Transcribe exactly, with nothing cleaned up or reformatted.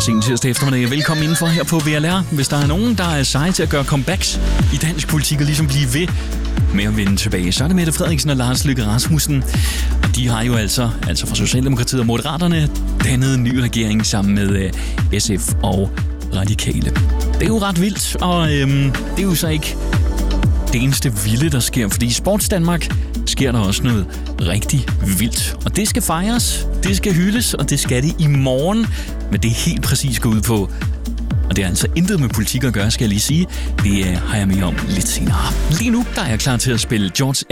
sen tirsdag eftermiddag. Velkommen indenfor her på V L R. Hvis der er nogen, der er seje til at gøre comebacks i dansk politik og ligesom blive ved med at vende tilbage, så er det Mette Frederiksen og Lars Løkke Rasmussen. Og de har jo altså, altså fra Socialdemokratiet og Moderaterne, dannet en ny regering sammen med uh, S F og Radikale. Det er jo ret vildt, og øhm, det er jo så ikke det eneste vilde, der sker, fordi i Sports Danmark sker der også noget rigtig vildt. Og det skal fejres, det skal hyldes, og det skal det i morgen. Men det er helt præcis gå ud på. Og det er altså intet med politik at gøre, skal jeg lige sige. Det har jeg mere om lidt senere. Lige nu der er jeg klar til at spille George